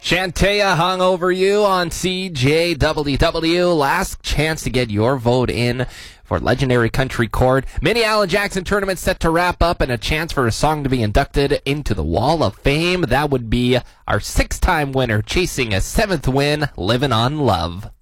Shantea hung over you on CJWW. Last chance to get your vote in for Legendary Country Chord. Mini Alan Jackson tournament set to wrap up, and a chance for a song to be inducted into the Wall of Fame. That would be our 6-time winner, chasing a 7th win, Living on Love.